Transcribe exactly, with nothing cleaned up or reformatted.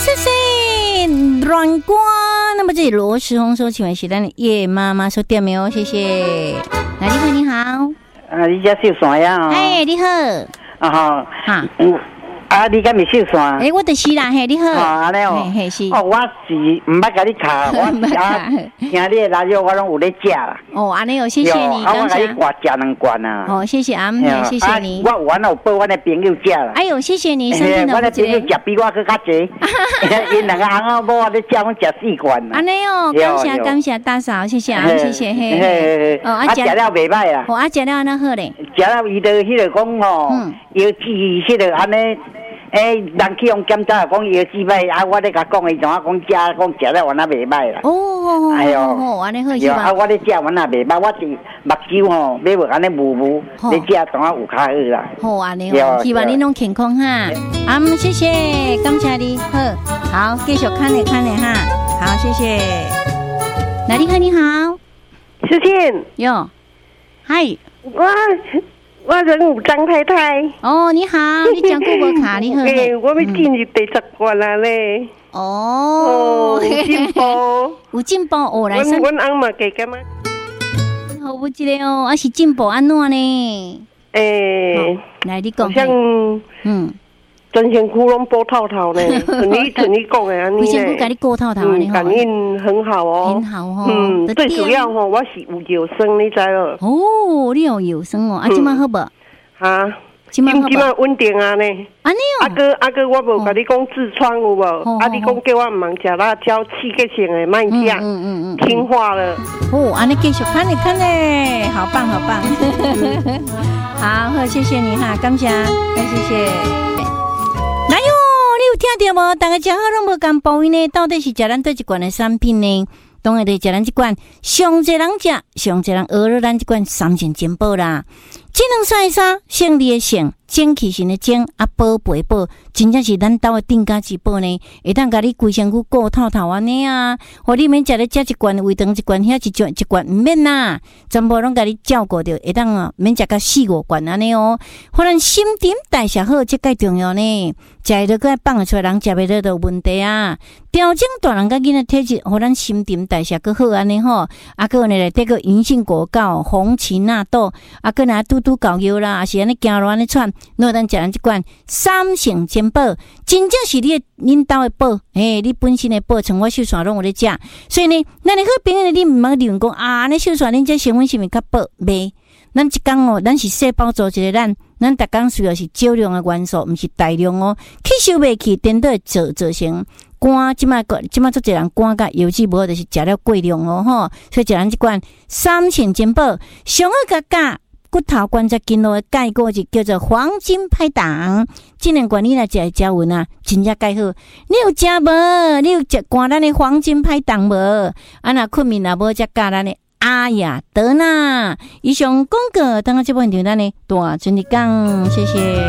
谢谢软瓜。那么这里罗时红说，请问是咱的叶妈妈说点没有？谢谢。来，你好，你好。 啊，你家秀山呀？ 哎，你好。 啊哈。 哈。 嗯。啊，你敢咪秀山？ 诶、欸，我就是啦，嘿，你好。 啊，安尼哦， 嘿是。 哦，我是唔捌甲你卡，我啊，听你的radio我拢有咧食啦。 哦，安尼哦，谢谢你， 啊，我甲你挂食两罐啊。 哦，谢谢阿姆，谢谢你。 我原来有报我的朋友食啦。 哎呦，谢谢你，身体都我的朋友食比我佫较济，因两个翁仔某我咧食，我食四罐啦。 安尼哦，感谢感谢大嫂，谢谢阿姆，谢谢嘿。嘿哦， 啊，食了袂歹啦。 哦，啊，食了安那好咧。 食了伊就迄个讲吼，腰子迄个安尼。诶，人去用检查讲腰子歹，啊，我咧甲讲伊怎啊讲食讲食了原来袂歹啦。 哦，哎呦，安尼好是吧？ 啊，我咧食原来袂歹，我是目睭吼，买无安尼糊糊，咧食怎啊有较好啦。 好安尼哦，希望你拢健康哈。啊，谢谢，感谢你，好，好，继续看咧看咧哈，好，谢谢。来，你好，你好， 思倩， 哟，嗨， 我。我人有张太太。 哦，你好，你讲过无卡？你好。 诶，我要进入第十关啦咧。 哦， 有进步， 有进步哦，来。 阮阮翁嘛加干嘛？ 好不记得哦，啊是进步安怎呢？ 诶， 来你讲。 像嗯，全身窟窿波透透呢，你像你讲的安尼。 全身躯甲你过透透安尼， 感应很好哦， 很好哦。 嗯，最主要吼，我是有腰酸，你知无？ 哦，你有腰酸哦，啊，即摆好无？ 哈， 即摆好无？ 即摆稳定啊呢。 安尼哦。 阿哥阿哥，我无甲你讲痔疮有无？啊，你讲叫我唔通食辣椒刺激性的，慢食。嗯嗯嗯。听话了。 哦，安尼继续看你看嘞，好棒好棒。好，好，谢谢你哈，感谢，谢谢。来哟，你有听到无？大家食好拢无共报应呢？到底是食咱倒一罐的产品呢？当然得食咱这罐，上侪人食，上侪人学了咱这罐三全金宝啦。智能晒衫，胜利的胜，精气神的精，啊宝贝宝，真正是咱兜的顶家之宝呢。会当甲你规身躯顾透透安尼啊，互你免食咧食一罐胃肠一罐，遐一罐一罐毋免啦，全部拢甲你照顾着，会当啊免食甲四五罐安尼哦。互咱新陈代谢好，这介重要呢。食会落个放得出来，人食袂落就问题啊。调整大人甲囡仔体质，互咱新陈代谢更好安尼吼。啊，个呢来这个银杏果膏、红荠纳豆，啊个呢嘟嘟膏药啦，啊是安尼行路安尼喘，那咱食咱这罐三成金宝，真正是你恁兜的宝，诶，你本身的宝，像我秀山拢有咧食，所以呢，咱的好朋友呢，你毋茫利用讲啊，安尼秀山恁这成分是毋是较宝？袂，咱一工哦，咱是细胞组织的咱。咱逐工需要是少量的元素，毋是大量哦。吸收袂去，颠倒造造成肝，即摆个即摆足侪人肝甲油脂无好，就是食了过量哦吼。所以食咱即罐三全金宝，上好甲甲骨头关节筋络的钙果就叫做黄金拍档。这两罐你来食食匀啊，真正介好。你有食无？你有食灌咱的黄金拍档无？啊那困眠也无食加咱的。哎呀，得啦！以上广告，等下这部分就咱呢，大真的讲，谢谢。